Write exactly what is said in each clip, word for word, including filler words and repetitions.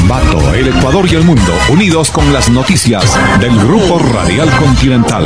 Ambato, el Ecuador y el mundo, unidos con las noticias del Grupo Radial Continental.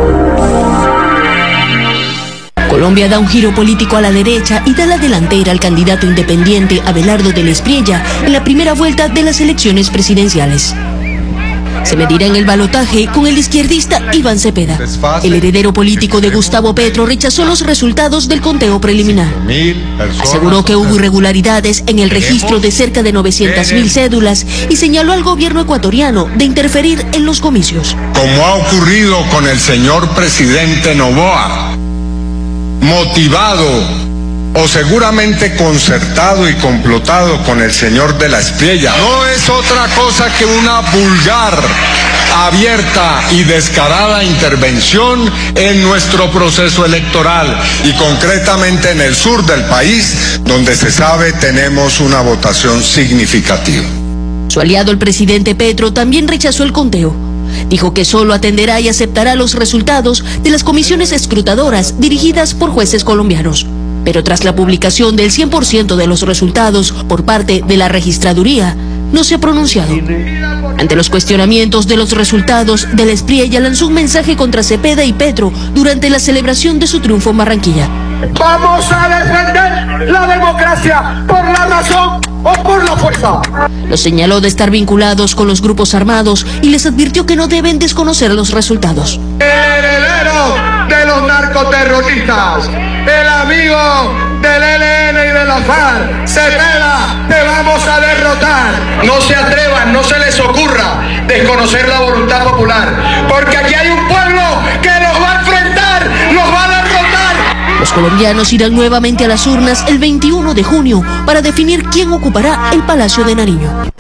Colombia da un giro político a la derecha y da la delantera al candidato independiente Abelardo del Espriella en la primera vuelta de las elecciones presidenciales. Se medirá en el balotaje con el izquierdista Iván Cepeda. El heredero político de Gustavo Petro rechazó los resultados del conteo preliminar. Aseguró que hubo irregularidades en el registro de cerca de novecientas mil cédulas y señaló al gobierno ecuatoriano de interferir en los comicios. Como ha ocurrido con el señor presidente Noboa, motivado o seguramente concertado y complotado con el señor de la Espriella, no es otra cosa que una vulgar, abierta y descarada intervención en nuestro proceso electoral y concretamente en el sur del país, donde se sabe tenemos una votación significativa. Su aliado, el presidente Petro, también rechazó el conteo. Dijo que solo atenderá y aceptará los resultados de las comisiones escrutadoras dirigidas por jueces colombianos. Pero tras la publicación del cien por ciento de los resultados por parte de la registraduría, no se ha pronunciado. Ante los cuestionamientos de los resultados, del Espriella lanzó un mensaje contra Cepeda y Petro durante la celebración de su triunfo en Barranquilla. Vamos a defender la democracia por la razón o por la fuerza. Los señaló de estar vinculados con los grupos armados y les advirtió que no deben desconocer los resultados. El heredero de los narcoterroristas, el amigo del E L N y de la FARC, Cepeda, te vamos a derrotar. No se atrevan, no se les ocurra desconocer la voluntad popular, porque aquí hay un pueblo que nos va a enfrentar, nos va a derrotar. Los colombianos irán nuevamente a las urnas el veintiuno de junio para definir quién ocupará el Palacio de Nariño.